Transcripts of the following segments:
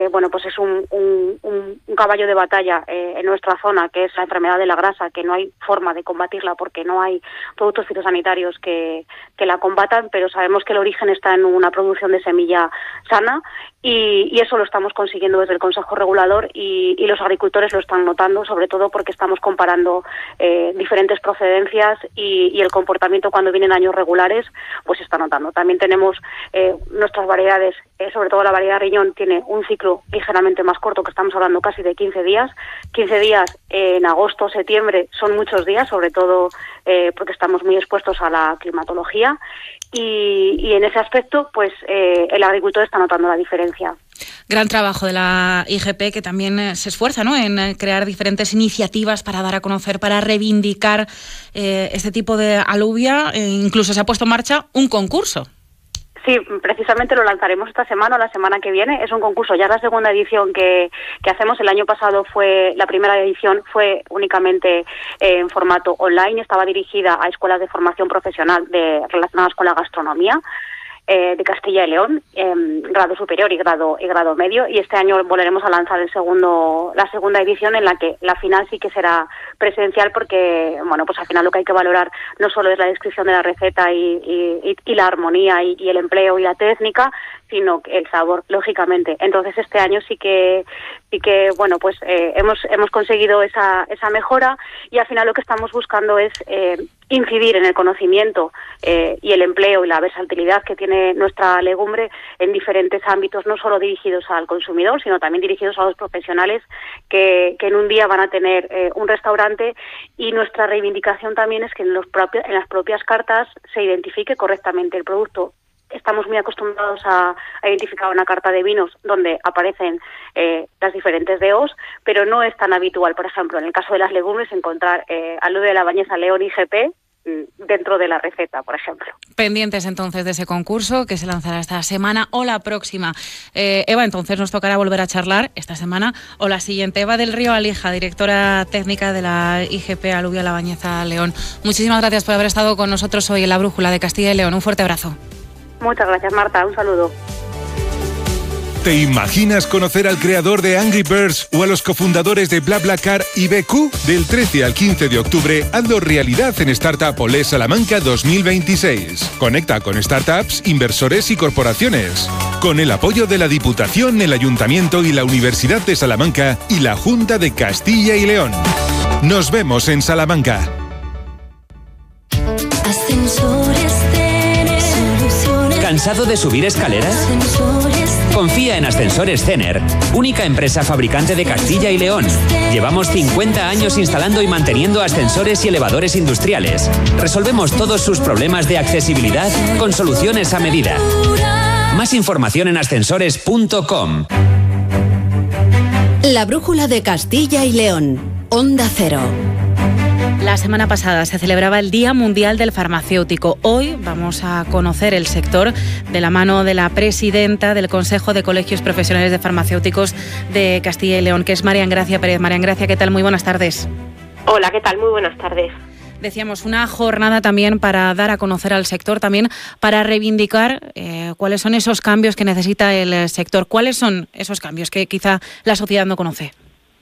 bueno, pues es un caballo de batalla en nuestra zona, que es la enfermedad de la grasa, que no hay forma de combatirla porque no hay productos fitosanitarios que la combatan, pero sabemos que el origen está en una producción de semilla sana y eso lo estamos consiguiendo desde el Consejo Regulador y los agricultores lo están notando, sobre todo porque estamos comparando diferentes procedencias y el comportamiento cuando vienen años regulares, pues se está notando. También tenemos nuestras variedades, sobre todo la variedad riñón, tiene un ciclo ligeramente más corto, que estamos hablando casi de 15 días. 15 días en agosto, septiembre son muchos días, sobre todo porque estamos muy expuestos a la climatología y en ese aspecto pues el agricultor está notando la diferencia. Gran trabajo de la IGP, que también se esfuerza, ¿no?, en crear diferentes iniciativas para dar a conocer, para reivindicar este tipo de alubia. Incluso se ha puesto en marcha un concurso. Sí, precisamente lo lanzaremos esta semana o la semana que viene. Es un concurso, ya es la segunda edición que hacemos. El año pasado la primera edición fue únicamente en formato online, estaba dirigida a escuelas de formación profesional relacionadas con la gastronomía de Castilla y León, grado superior y grado medio, y este año volveremos a lanzar la segunda edición, en la que la final sí que será presencial, porque bueno, pues al final lo que hay que valorar no solo es la descripción de la receta y la armonía y el empleo y la técnica, sino el sabor, lógicamente. Entonces este año sí que bueno, pues hemos conseguido esa mejora, y al final lo que estamos buscando es incidir en el conocimiento y el empleo y la versatilidad que tiene nuestra legumbre en diferentes ámbitos, no solo dirigidos al consumidor, sino también dirigidos a los profesionales que en un día van a tener un restaurante, y nuestra reivindicación también es que en las propias cartas se identifique correctamente el producto. Estamos muy acostumbrados a identificar una carta de vinos donde aparecen las diferentes DOs, pero no es tan habitual, por ejemplo, en el caso de las legumbres, encontrar Alubia de la Bañeza León IGP dentro de la receta, por ejemplo. Pendientes entonces de ese concurso que se lanzará esta semana o la próxima. Eva, entonces nos tocará volver a charlar esta semana o la siguiente. Eva del Río Alija, directora técnica de la IGP Alubia La Bañeza León. Muchísimas gracias por haber estado con nosotros hoy en La Brújula de Castilla y León. Un fuerte abrazo. Muchas gracias, Marta. Un saludo. ¿Te imaginas conocer al creador de Angry Birds o a los cofundadores de BlaBlaCar y BQ? Del 13 al 15 de octubre, hazlo realidad en Startup Olé Salamanca 2026. Conecta con startups, inversores y corporaciones. Con el apoyo de la Diputación, el Ayuntamiento y la Universidad de Salamanca y la Junta de Castilla y León. Nos vemos en Salamanca. ¿Cansado de subir escaleras? Confía en Ascensores Cener, única empresa fabricante de Castilla y León. Llevamos 50 años instalando y manteniendo ascensores y elevadores industriales. Resolvemos todos sus problemas de accesibilidad con soluciones a medida. Más información en ascensores.com. La Brújula de Castilla y León. Onda Cero. La semana pasada se celebraba el Día Mundial del Farmacéutico. Hoy vamos a conocer el sector de la mano de la presidenta del Consejo de Colegios Profesionales de Farmacéuticos de Castilla y León, que es María Engracia Pérez. María Engracia, ¿qué tal? Muy buenas tardes. Hola, ¿qué tal? Muy buenas tardes. Decíamos, una jornada también para dar a conocer al sector, también para reivindicar cuáles son esos cambios que necesita el sector. ¿Cuáles son esos cambios que quizá la sociedad no conoce?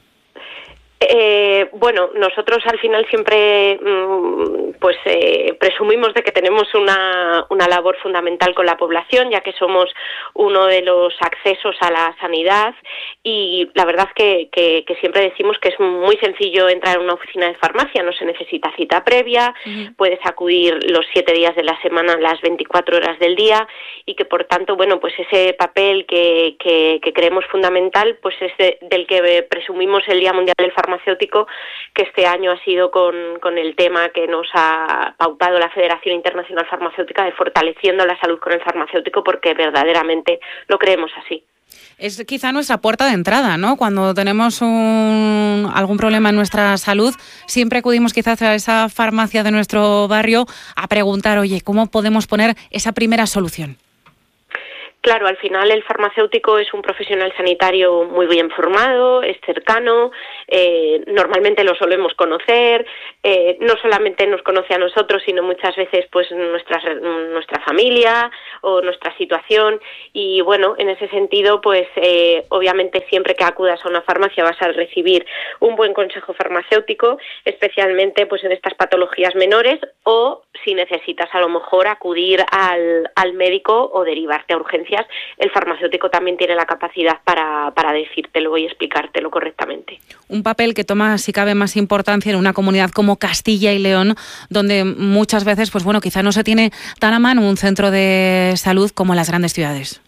Bueno, nosotros al final siempre presumimos de que tenemos una labor fundamental con la población, ya que somos uno de los accesos a la sanidad, y la verdad que siempre decimos que es muy sencillo entrar en una oficina de farmacia, no se necesita cita previa, puedes acudir los 7 días de la semana, las 24 horas del día, y que por tanto, bueno, pues ese papel que creemos fundamental, pues es del que presumimos el Día Mundial del Farmacéutico, que este año ha sido con el tema que nos ha pautado la Federación Internacional Farmacéutica, de fortaleciendo la salud con el farmacéutico, porque verdaderamente lo creemos así. Es quizá nuestra puerta de entrada, ¿no? Cuando tenemos algún problema en nuestra salud, siempre acudimos quizás a esa farmacia de nuestro barrio a preguntar, oye, ¿cómo podemos poner esa primera solución? Claro, al final el farmacéutico es un profesional sanitario muy bien formado, es cercano, normalmente lo solemos conocer, no solamente nos conoce a nosotros, sino muchas veces pues nuestra familia o nuestra situación, y bueno, en ese sentido pues obviamente siempre que acudas a una farmacia vas a recibir un buen consejo farmacéutico, especialmente pues en estas patologías menores, o si necesitas a lo mejor acudir al médico o derivarte a urgencias, el farmacéutico también tiene la capacidad para decírtelo y explicártelo correctamente. Un papel que toma, si cabe, más importancia en una comunidad como Castilla y León, donde muchas veces, pues bueno, quizá no se tiene tan a mano un centro de salud como en las grandes ciudades.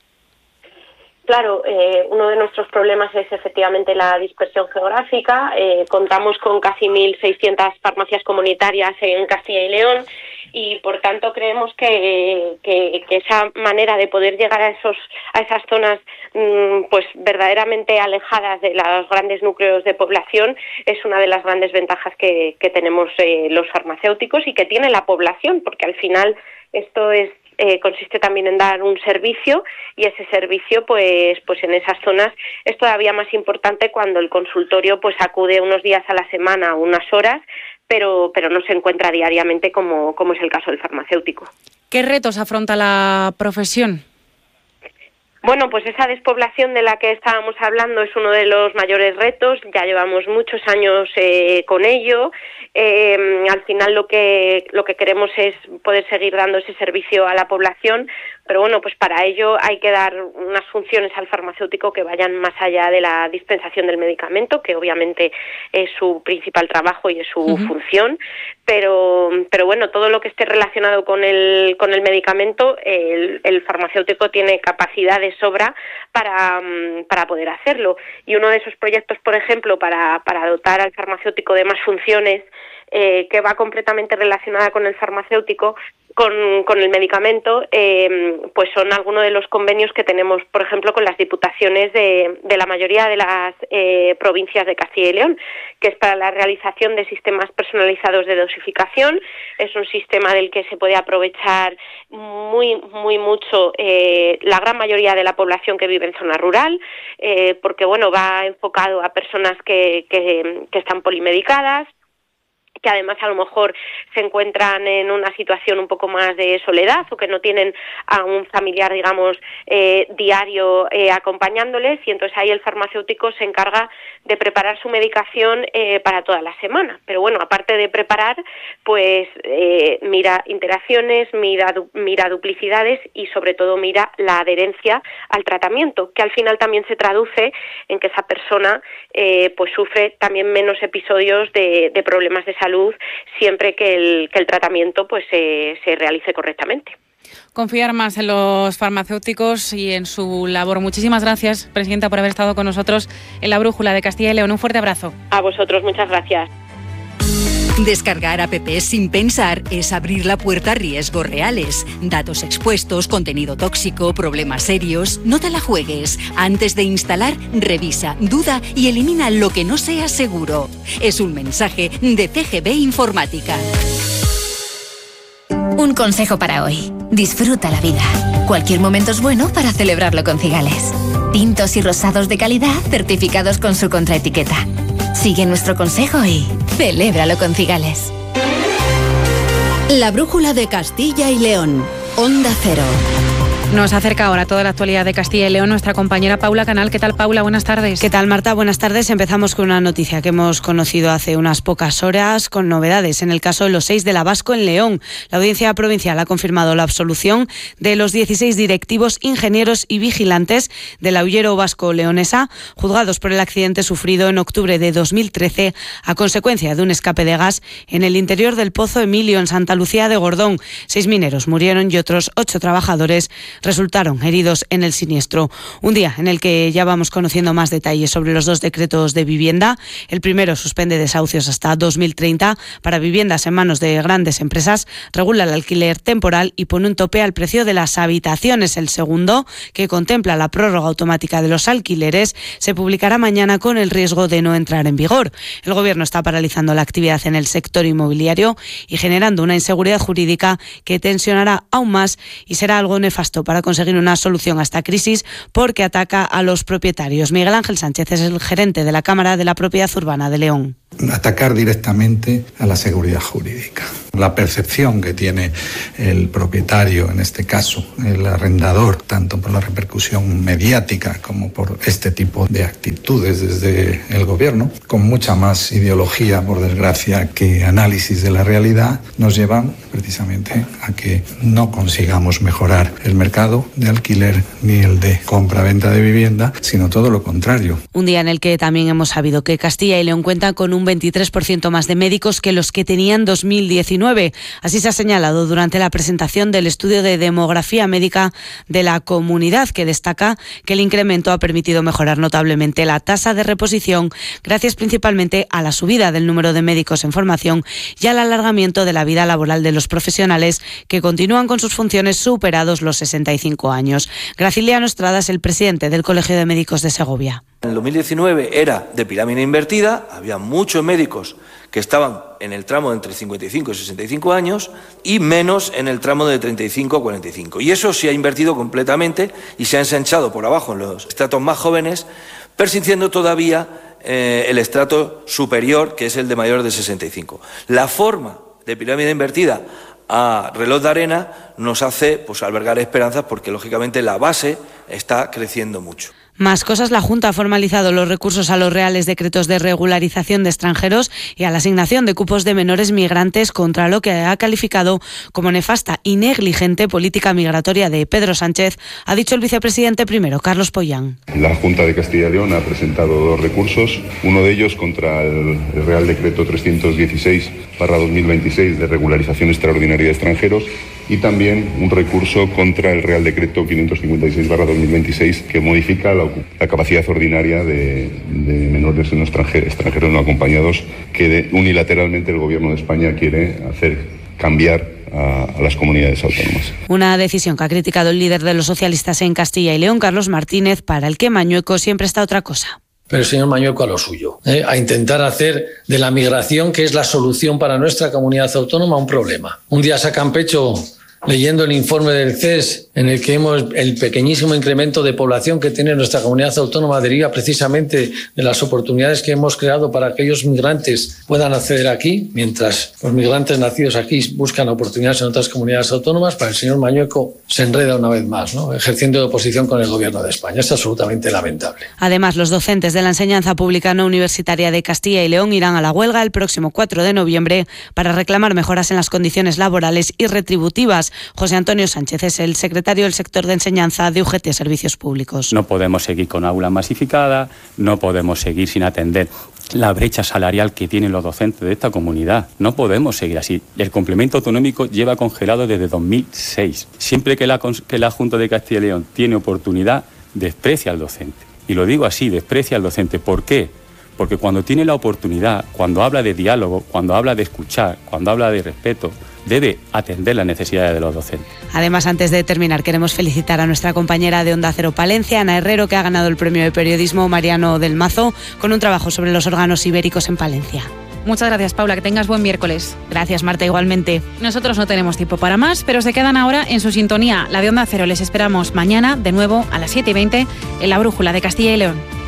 Claro, uno de nuestros problemas es efectivamente la dispersión geográfica. Contamos con casi 1.600 farmacias comunitarias en Castilla y León y, por tanto, creemos que esa manera de poder llegar a esas zonas pues verdaderamente alejadas de los grandes núcleos de población es una de las grandes ventajas que tenemos los farmacéuticos y que tiene la población, porque al final esto consiste también en dar un servicio, y ese servicio pues en esas zonas es todavía más importante cuando el consultorio pues acude unos días a la semana, unas horas, pero no se encuentra diariamente como es el caso del farmacéutico. ¿Qué retos afronta la profesión? Bueno, pues esa despoblación de la que estábamos hablando es uno de los mayores retos. Ya llevamos muchos años con ello. Al final lo que queremos es poder seguir dando ese servicio a la población, pero bueno, pues para ello hay que dar unas funciones al farmacéutico que vayan más allá de la dispensación del medicamento, que obviamente es su principal trabajo y es su función, pero bueno, todo lo que esté relacionado con el medicamento, el farmacéutico tiene capacidad de sobra para poder hacerlo. Y uno de esos proyectos, por ejemplo, para dotar al farmacéutico de más funciones, que va completamente relacionada con el farmacéutico, con el medicamento, pues son algunos de los convenios que tenemos, por ejemplo, con las diputaciones de la mayoría de las provincias de Castilla y León, que es para la realización de sistemas personalizados de dosificación. Es un sistema del que se puede aprovechar muy mucho la gran mayoría de la población que vive en zona rural, porque bueno, va enfocado a personas que están polimedicadas, que además a lo mejor se encuentran en una situación un poco más de soledad o que no tienen a un familiar, digamos, diario acompañándoles, y entonces ahí el farmacéutico se encarga de preparar su medicación para toda la semana. Pero bueno, aparte de preparar, pues mira interacciones, mira duplicidades y sobre todo mira la adherencia al tratamiento, que al final también se traduce en que esa persona pues sufre también menos episodios de problemas de salud siempre que el tratamiento pues se realice correctamente. Confiar más en los farmacéuticos y en su labor. Muchísimas gracias, Presidenta, por haber estado con nosotros en La Brújula de Castilla y León. Un fuerte abrazo. A vosotros, muchas gracias. Descargar apps sin pensar es abrir la puerta a riesgos reales. Datos expuestos, contenido tóxico, problemas serios. No te la juegues. Antes de instalar, revisa, duda y elimina lo que no sea seguro. Es un mensaje de CGB Informática. Un consejo para hoy. Disfruta la vida. Cualquier momento es bueno para celebrarlo con Cigales. Tintos y rosados de calidad certificados con su contraetiqueta. Sigue nuestro consejo y celébralo con Cigales. La Brújula de Castilla y León. Onda Cero. Nos acerca ahora toda la actualidad de Castilla y León nuestra compañera Paula Canal. ¿Qué tal, Paula? Buenas tardes. ¿Qué tal, Marta? Buenas tardes. Empezamos con una noticia que hemos conocido hace unas pocas horas, con novedades en el caso de los 6 de la Vasco en León. La Audiencia Provincial ha confirmado la absolución de los 16 directivos, ingenieros y vigilantes de la Ullero Vasco Leonesa, juzgados por el accidente sufrido en octubre de 2013 a consecuencia de un escape de gas en el interior del Pozo Emilio, en Santa Lucía de Gordón. 6 mineros murieron y otros 8 trabajadores resultaron heridos en el siniestro. Un día en el que ya vamos conociendo más detalles sobre los 2 decretos de vivienda. El primero suspende desahucios hasta 2030 para viviendas en manos de grandes empresas, regula el alquiler temporal y pone un tope al precio de las habitaciones. El segundo, que contempla la prórroga automática de los alquileres, se publicará mañana con el riesgo de no entrar en vigor. El Gobierno está paralizando la actividad en el sector inmobiliario y generando una inseguridad jurídica que tensionará aún más y será algo nefasto para para conseguir una solución a esta crisis porque ataca a los propietarios. Miguel Ángel Sánchez es el gerente de la Cámara de la Propiedad Urbana de León. Atacar directamente a la seguridad jurídica. La percepción que tiene el propietario, en este caso el arrendador, tanto por la repercusión mediática como por este tipo de actitudes desde el gobierno, con mucha más ideología, por desgracia, que análisis de la realidad, nos llevan precisamente a que no consigamos mejorar el mercado de alquiler ni el de compra-venta de vivienda, sino todo lo contrario. Un día en el que también hemos sabido que Castilla y León cuentan con un 23% más de médicos que los que tenían 2019. Así se ha señalado durante la presentación del estudio de demografía médica de la comunidad, que destaca que el incremento ha permitido mejorar notablemente la tasa de reposición, gracias principalmente a la subida del número de médicos en formación y al alargamiento de la vida laboral de los profesionales que continúan con sus funciones superados los 65 años. Graciliano Estrada es el presidente del Colegio de Médicos de Segovia. En el 2019 era de pirámide invertida, había muchos médicos que estaban en el tramo de entre 55 y 65 años y menos en el tramo de 35 a 45. Y eso se ha invertido completamente y se ha ensanchado por abajo en los estratos más jóvenes, persistiendo todavía el estrato superior, que es el de mayores de 65. La forma de pirámide invertida a reloj de arena nos hace albergar esperanzas porque, lógicamente, la base está creciendo mucho. Más cosas, la Junta ha formalizado los recursos a los reales decretos de regularización de extranjeros y a la asignación de cupos de menores migrantes contra lo que ha calificado como nefasta y negligente política migratoria de Pedro Sánchez, ha dicho el vicepresidente primero, Carlos Pollán. La Junta de Castilla y León ha presentado 2 recursos, uno de ellos contra el Real Decreto 316/2026 de regularización extraordinaria de extranjeros y también un recurso contra el Real Decreto 556/2026 que modifica la capacidad ordinaria de menores no extranjeros no acompañados que unilateralmente el Gobierno de España quiere hacer cambiar a las comunidades autónomas. Una decisión que ha criticado el líder de los socialistas en Castilla y León, Carlos Martínez, para el que Mañueco siempre está otra cosa. Pero el señor Mañueco a lo suyo, a intentar hacer de la migración, que es la solución para nuestra comunidad autónoma, un problema. Un día sacan pecho leyendo el informe del CES, en el que el pequeñísimo incremento de población que tiene nuestra comunidad autónoma deriva precisamente de las oportunidades que hemos creado para que aquellos migrantes puedan acceder aquí, mientras los migrantes nacidos aquí buscan oportunidades en otras comunidades autónomas. Para el señor Mañueco se enreda una vez más, ejerciendo de oposición con el Gobierno de España. Es absolutamente lamentable. Además, los docentes de la enseñanza pública no universitaria de Castilla y León irán a la huelga el próximo 4 de noviembre para reclamar mejoras en las condiciones laborales y retributivas. José Antonio Sánchez es el secretario del sector de enseñanza de UGT Servicios Públicos. No podemos seguir con aula masificada, no podemos seguir sin atender la brecha salarial que tienen los docentes de esta comunidad. No podemos seguir así. El complemento autonómico lleva congelado desde 2006. Siempre que la Junta de Castilla y León tiene oportunidad, desprecia al docente. Y lo digo así, desprecia al docente. ¿Por qué? Porque cuando tiene la oportunidad, cuando habla de diálogo, cuando habla de escuchar, cuando habla de respeto, debe atender las necesidades de los docentes. Además, antes de terminar, queremos felicitar a nuestra compañera de Onda Cero Palencia, Ana Herrero, que ha ganado el premio de periodismo Mariano del Mazo con un trabajo sobre los órganos ibéricos en Palencia. Muchas gracias, Paula, que tengas buen miércoles. Gracias, Marta, igualmente. Nosotros no tenemos tiempo para más, pero se quedan ahora en su sintonía, la de Onda Cero. Les esperamos mañana, de nuevo, a las 7:20, en la Brújula de Castilla y León.